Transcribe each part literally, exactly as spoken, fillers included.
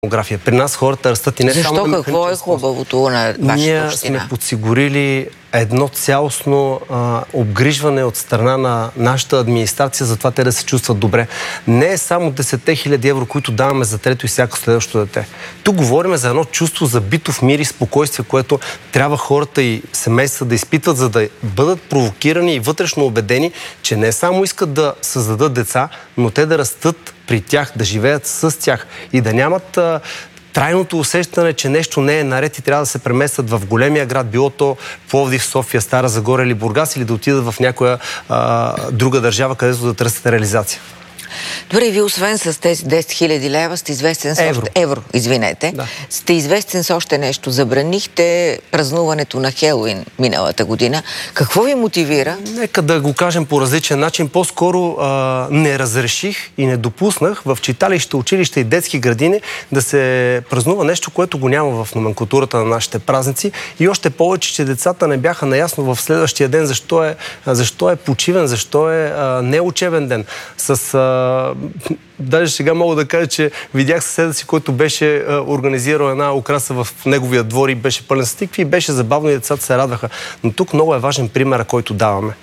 демография. При нас хората растат и не Защо? само... Защо? Какво е хубавото на вашата Ние община? сме подсигурили едно цялостно а, обгрижване от страна на нашата администрация, за това те да се чувстват добре. Не е само десет хиляди евро, които даваме за трето и всяко следващо дете. Тук говорим за едно чувство за битов мир и спокойствие, което трябва хората и семейства да изпитват, за да бъдат провокирани и вътрешно убедени, че не само искат да създадат деца, но те да растат при тях, да живеят с тях и да нямат а, трайното усещане, че нещо не е наред и трябва да се преместят в големия град, било то Пловдив, София, Стара Загора или Бургас, или да отидат в някоя а, друга държава, където да търсят реализация. Добре, ви освен с тези десет хиляди лева сте известен с Евро. още... Евро, извинете. Да. Сте известен с още нещо. Забранихте празнуването на Хелоуин миналата година. Какво ви мотивира? Нека да го кажем по различен начин. По-скоро а, не разреших и не допуснах в читалища, училища и детски градини да се празнува нещо, което го няма в номенклатурата на нашите празници. И още повече, че децата не бяха наясно в следващия ден защо е, защо е почивен, защо е а, неучебен ден. С... А, Даже сега мога да кажа, че видях съседа си, който беше а, организирал една украса в неговия двор и беше пълен с тикви и беше забавно и децата се радваха. Но тук много е важен пример, който даваме.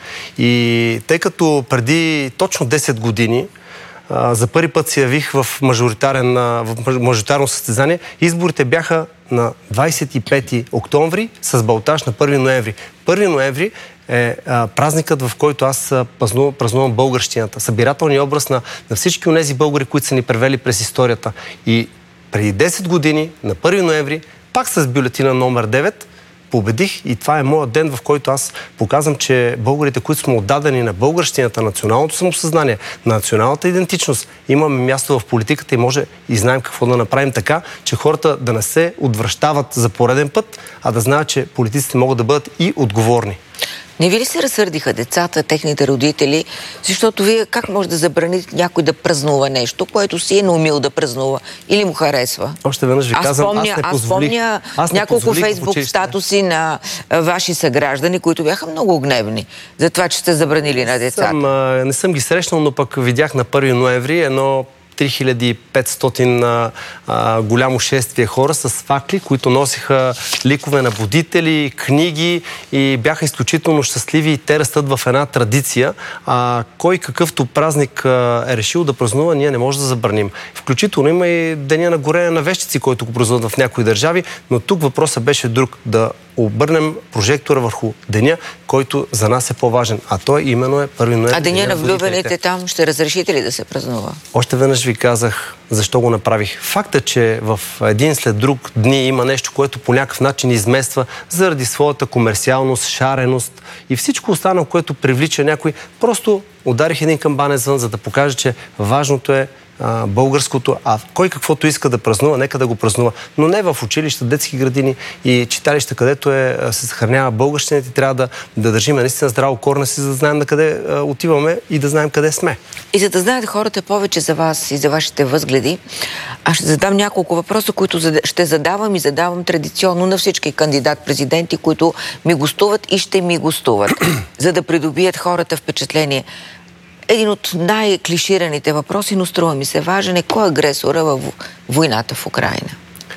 И тъй като преди точно десет години а, за първи път се явих в, мажоритарен, а, в мажоритарно състезание, изборите бяха на двадесет и пети октомври с балтаж на първи ноември. първи ноември е а, празникът, в който аз празнувам, празнувам българщината. Събирателният образ на, на всички онези българи, които са ни превели през историята. И преди десет години, на първи ноември, пак с бюлетина номер девет, победих и това е моят ден, в който аз показвам, че българите, които сме отдадени на българщината, националното самосъзнание, на националната идентичност, имаме място в политиката и може и знаем какво да направим така, че хората да не се отвръщават за пореден път, а да знаят, че политиците могат да бъдат и отговорни. Не ви ли се разсърдиха децата, техните родители? Защото вие как може да забраните някой да празнува нещо, което си е наумил да празнува или му харесва? Още веднъж ви аз казвам, помня, аз не аз позволих. помня аз не няколко позволих фейсбук статуси на а, ваши съграждани, които бяха много гневни за това, че сте забранили на децата. Съм, а, не съм ги срещнал, но пък видях на първи ноември едно три хиляди и петстотин а, а, голямо шествие хора с факли, които носиха ликове на будители, книги и бяха изключително щастливи и те растат в една традиция. А, кой какъвто празник а, е решил да празнува, ние не може да забраним. Включително има и деня на горене на вещици, който го празнуват в някои държави, но тук въпросът беше друг, да обърнем прожектора върху деня, който за нас е по-важен. А той именно е първи ноември. А деня на влюбените там ще разрешите ли да се празнува? Още веднъж ви казах защо го направих. Факта, че в един след друг дни има нещо, което по някакъв начин измества заради своята комерциалност, шареност и всичко останало, което привлича някой, просто ударих един камбанен звън, за да покажа, че важното е а, българското, а кой каквото иска да празнува, нека да го празнува. Но не в училища, детски градини и читалища, където е, се съхранява българщината и трябва да, да държим наистина здраво корена си, за да знаем на къде а, отиваме и да знаем къде сме. И за да знаят хората повече за вас и за вашите възгледи, аз ще задам няколко въпроса, които ще задавам и задавам традиционно на всички кандидат-президенти, които ми гостуват и ще ми гостуват, за да придобият хората впечатление. Един от най-клишираните въпроси, но струва ми се важен, е кой е агресора във войната в Украйна?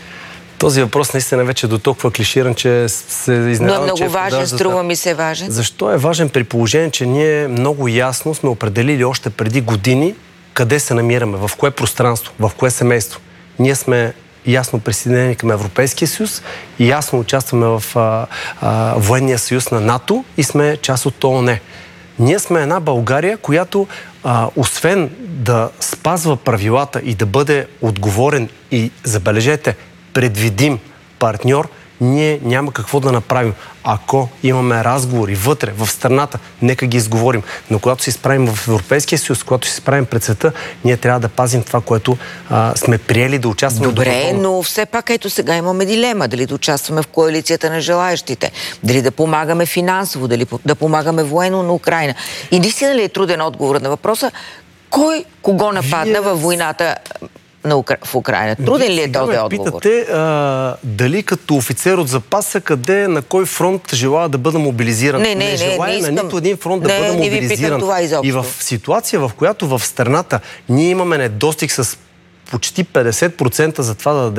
Този въпрос наистина вече е до толкова клиширан, че се изненадам. Но е много че важен, струва ми се важен. Защо е важен при положение, че ние много ясно сме определили още преди години къде се намираме, в кое пространство, в кое семейство. Ние сме ясно присъединени към Европейския съюз и ясно участваме в а, а, военния съюз на НАТО и сме част от ООН. Ние сме една България, която а, освен да спазва правилата и да бъде отговорен и, забележете, предвидим партньор, ние няма какво да направим. Ако имаме разговори вътре, в страната, нека ги изговорим. Но когато се изправим в Европейския съюз, когато се изправим пред света, ние трябва да пазим това, което а, сме приели да участваме. Добре, но все пак ето сега имаме дилема. Дали да участваме в коалицията на желаещите, дали да помагаме финансово, дали да помагаме военно на Украйна. И наистина ли е труден отговор на въпроса, кой кого нападна Вие... във войната на Укра... в Украйна? Труден ли е този отговор? Питате а, дали като офицер от запаса, къде, на кой фронт желая да бъда мобилизиран. Не, не, не, желая не искам... на нито един фронт не, да бъда мобилизиран. И в ситуация, в която в страната ние имаме недостиг с почти петдесет процента за това да дадем